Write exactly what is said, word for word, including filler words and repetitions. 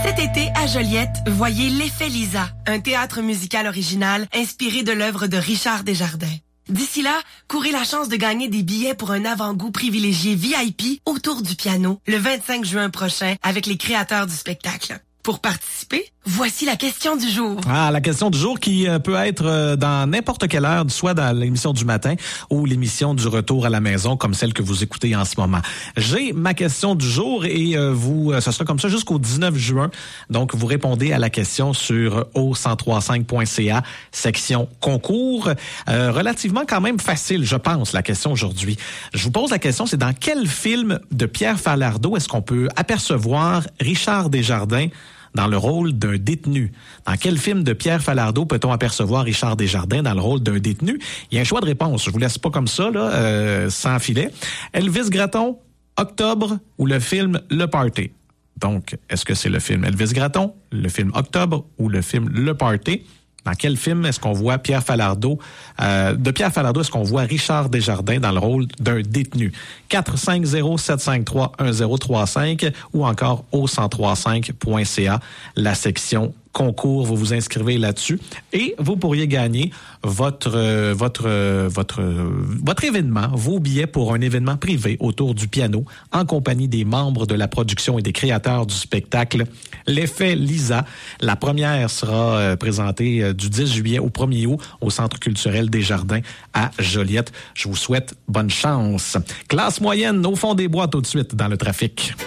Cet été, à Joliette, voyez L'Effet Lisa, un théâtre musical original inspiré de l'œuvre de Richard Desjardins. D'ici là, courez la chance de gagner des billets pour un avant-goût privilégié V I P autour du piano le vingt-cinq juin prochain avec les créateurs du spectacle. Pour participer, voici la question du jour. Ah, la question du jour qui euh, peut être euh, dans n'importe quelle heure, soit dans l'émission du matin ou l'émission du retour à la maison, comme celle que vous écoutez en ce moment. J'ai ma question du jour et euh, vous, euh, ce sera comme ça jusqu'au dix-neuf juin. Donc, vous répondez à la question sur o cent trois cinq point c a, section concours. Euh, relativement quand même facile, je pense, la question aujourd'hui. Je vous pose la question, c'est dans quel film de Pierre Falardeau est-ce qu'on peut apercevoir Richard Desjardins dans le rôle d'un détenu? Dans quel film de Pierre Falardeau peut-on apercevoir Richard Desjardins dans le rôle d'un détenu? Il y a un choix de réponse. Je vous laisse pas comme ça, là, euh, sans filet. Elvis Gratton, Octobre ou le film Le Party? Donc, est-ce que c'est le film Elvis Gratton, le film Octobre ou le film Le Party? Dans quel film est-ce qu'on voit Pierre Falardeau, euh, de Pierre Falardeau, est-ce qu'on voit Richard Desjardins dans le rôle d'un détenu? quatre cinq zéro sept cinq trois un zéro trois cinq ou encore o cent trois cinq point c a, la section concours, vous vous inscrivez là-dessus et vous pourriez gagner votre euh, votre euh, votre euh, votre événement, vos billets pour un événement privé autour du piano en compagnie des membres de la production et des créateurs du spectacle L'Effet Lisa. La première sera euh, présentée euh, du dix juillet au premier août au Centre culturel Desjardins à Joliette. Je vous souhaite bonne chance. Classe moyenne au fond des bois tout de suite dans le trafic.